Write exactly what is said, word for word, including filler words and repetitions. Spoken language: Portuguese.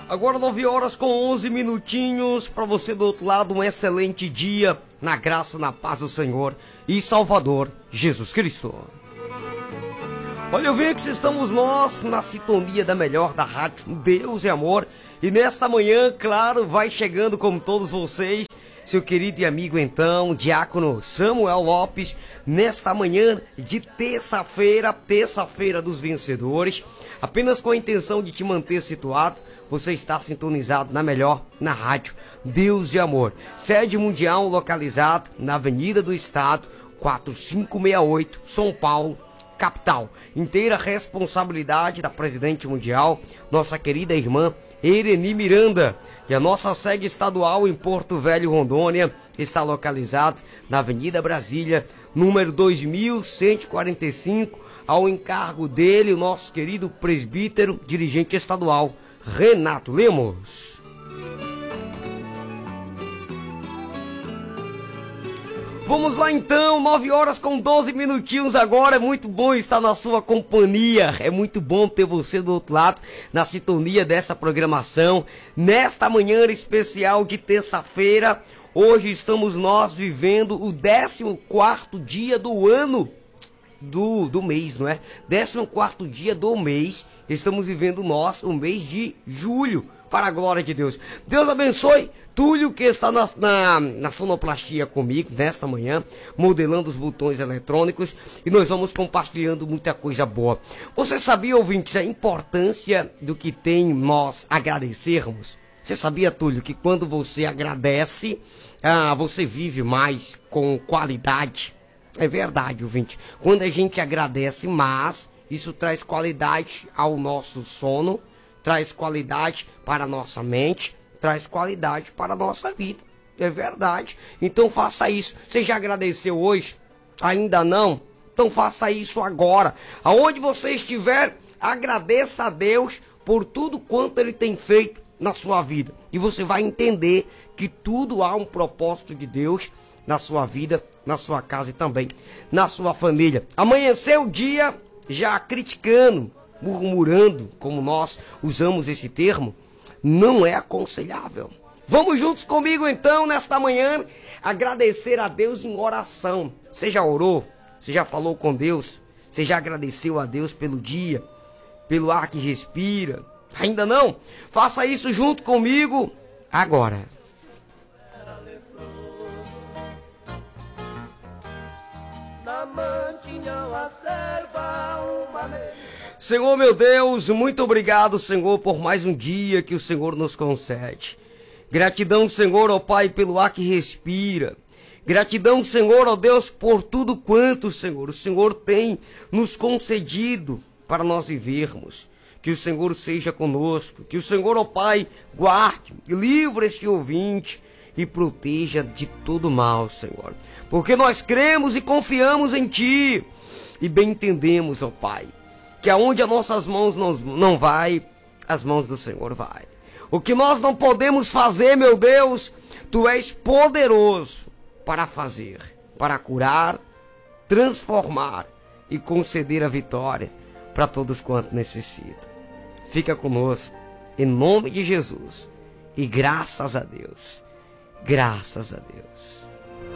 Agora nove horas com onze minutinhos. Para você do outro lado, um excelente dia na graça, na paz do Senhor e Salvador Jesus Cristo. Olha, eu vejo que estamos nós na sintonia da melhor da rádio Deus é Amor. E nesta manhã, claro, vai chegando como todos vocês, seu querido e amigo então, Diácono Samuel Lopes, nesta manhã de terça-feira, terça-feira dos vencedores, apenas com a intenção de te manter situado. Você está sintonizado na melhor, na rádio Deus de Amor. Sede mundial localizado na Avenida do Estado, quatro cinco seis oito, São Paulo, capital. Inteira responsabilidade da presidente mundial, nossa querida irmã Ereni Miranda. E a nossa sede estadual em Porto Velho, Rondônia, está localizado na Avenida Brasília, número dois mil cento e quarenta e cinco, ao encargo dele, o nosso querido presbítero, dirigente estadual, Renato Lemos. Vamos lá então, nove horas com doze minutinhos agora. É muito bom estar na sua companhia. É muito bom ter você do outro lado, na sintonia dessa programação. Nesta manhã especial de terça-feira, hoje estamos nós vivendo o décimo quarto dia do ano, do, do mês, não é? décimo quarto dia do mês, estamos vivendo nós, o mês de julho, para a glória de Deus. Deus abençoe Túlio, que está na, na, na sonoplastia comigo nesta manhã, modelando os botões eletrônicos, e nós vamos compartilhando muita coisa boa. Você sabia, ouvintes, a importância do que tem nós agradecermos? Você sabia, Túlio, que quando você agradece, ah, você vive mais com qualidade? É verdade, ouvinte. Quando a gente agradece mais, isso traz qualidade ao nosso sono, traz qualidade para a nossa mente, traz qualidade para a nossa vida. É verdade. Então faça isso. Você já agradeceu hoje? Ainda não? Então faça isso agora. Aonde você estiver, agradeça a Deus por tudo quanto Ele tem feito na sua vida. E você vai entender que tudo há um propósito de Deus na sua vida, na sua casa e também na sua família. Amanheceu o dia já criticando, murmurando, como nós usamos esse termo, não é aconselhável. Vamos juntos comigo então nesta manhã agradecer a Deus em oração. Você já orou? Você já falou com Deus? Você já agradeceu a Deus pelo dia, pelo ar que respira? Ainda não? Faça isso junto comigo agora. Senhor meu Deus, muito obrigado, Senhor, por mais um dia que o Senhor nos concede. Gratidão, Senhor, ó Pai, pelo ar que respira. Gratidão, Senhor, ó Deus, por tudo quanto, Senhor, o Senhor tem nos concedido para nós vivermos. Que o Senhor seja conosco, que o Senhor, ó Pai, guarde e livre este ouvinte e proteja de todo mal, Senhor. Porque nós cremos e confiamos em Ti e bem entendemos, ó Pai, que aonde as nossas mãos não, não vai, as mãos do Senhor vai. O que nós não podemos fazer, meu Deus, Tu és poderoso para fazer, para curar, transformar e conceder a vitória para todos quantos necessitam. Fica conosco, em nome de Jesus, e graças a Deus, graças a Deus.